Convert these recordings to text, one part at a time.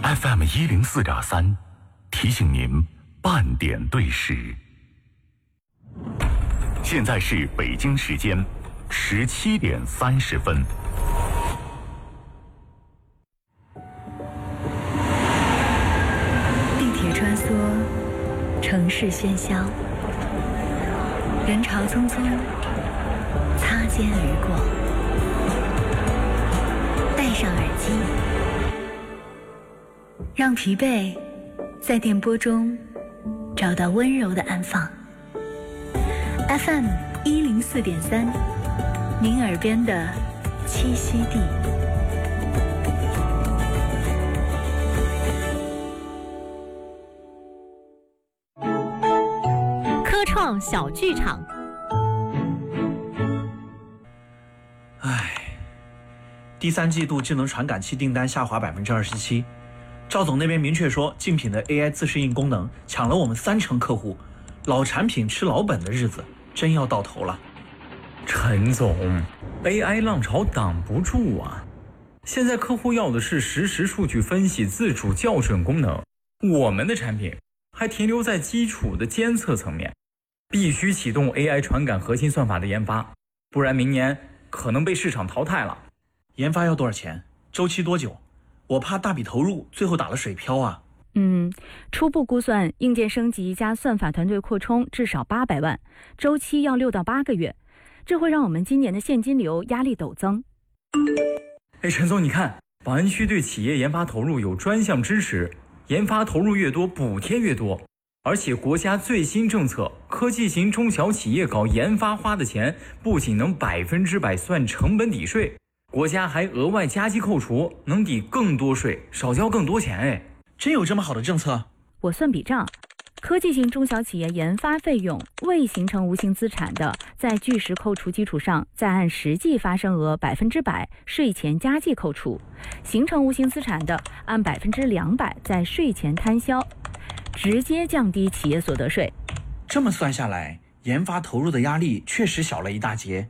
FM104.3，提醒您半点对时。现在是北京时间17点30分。 地铁穿梭，城市喧嚣，人潮匆匆，擦肩而过。戴上耳机，让疲惫在电波中找到温柔的安放。FM104.3，您耳边的栖息地。 科创小剧场。 第三季度智能传感器订单下滑27%，赵总那边明确说，竞品的 AI 自适应功能抢了我们30%客户，老产品吃老本的日子真要到头了。 陈总 ，AI 浪潮挡不住啊！现在客户要的是实时数据分析、自主校准功能，我们的产品还停留在基础的监测层面，必须启动 AI 传感核心算法的研发，不然明年可能被市场淘汰了。 研发要多少钱？周期多久？我怕大笔投入最后打了水漂啊。 初步估算，硬件升级加算法团队扩充至少800万，周期要6到8个月，这会让我们今年的现金流压力陡增。 陈总，你看，宝安区对企业研发投入有专项支持，研发投入越多，补贴越多，而且国家最新政策，科技型中小企业搞研发花的钱，不仅能100%算成本抵税，国家还额外加计扣除，能抵更多税，少交更多钱。 真有这么好的政策？ 我算笔账，科技型中小企业研发费用未形成无形资产的，在据实扣除基础上，再按实际发生额100%税前加计扣除；形成无形资产的，按200%在税前摊销，直接降低企业所得税。 这么算下来，研发投入的压力确实小了一大截。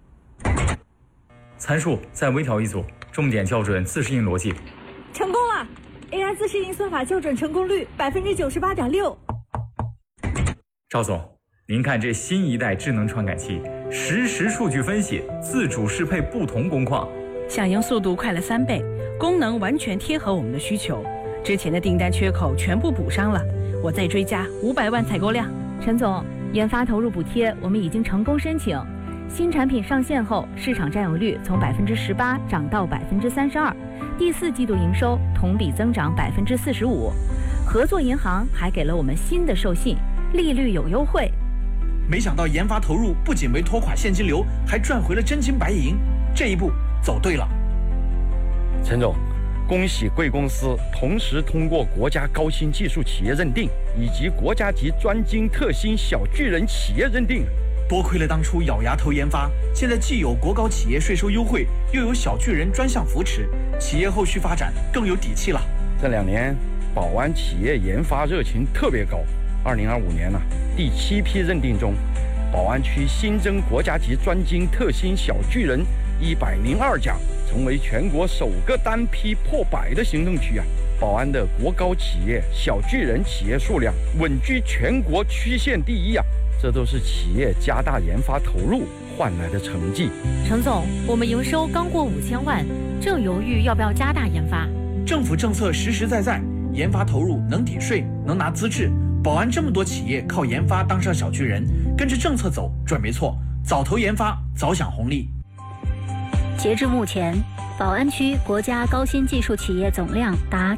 参数再微调一组，重点校准自适应逻辑。 成功了 ！AI 自适应算法校准成功率98.6%。 赵总，您看这新一代智能传感器，实时数据分析，自主适配不同工况， 响应速度快了3倍，功能完全贴合我们的需求。之前的订单缺口全部补上了，我再追加500万采购量。 陈总，研发投入补贴我们已经成功申请。新产品上线后，市场占有率从18%涨到32%，第4季度营收同比增长45%。合作银行还给了我们新的授信，利率有优惠。 没想到研发投入不仅没拖垮现金流，还赚回了真金白银，这一步走对了。 陈总，恭喜贵公司同时通过国家高新技术企业认定以及国家级专精特新小巨人企业认定。 多亏了当初咬牙投研发，现在既有国高企业税收优惠，又有小巨人专项扶持，企业后续发展更有底气了。 这2年，宝安企业研发热情特别高。2025年第7批认定中，宝安区新增国家级专精特新小巨人102家，成为全国首个单批破100的行政区。宝安的国高企业、小巨人企业数量稳居全国区县第1。这都是企业加大研发投入换来的成绩。 陈总，我们营收刚过5000万，正犹豫要不要加大研发。 政府政策实实在在，研发投入能抵税，能拿资质。宝安这么多企业靠研发当上小巨人，跟着政策走准没错，早投研发，早享红利。 截至目前，宝安区国家高新技术企业总量达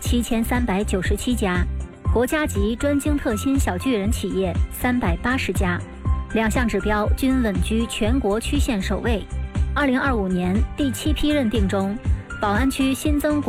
7397家。国家级专精特新小巨人企业380家，2项指标均稳居全国区县首位。2025年第7批认定中，宝安区新增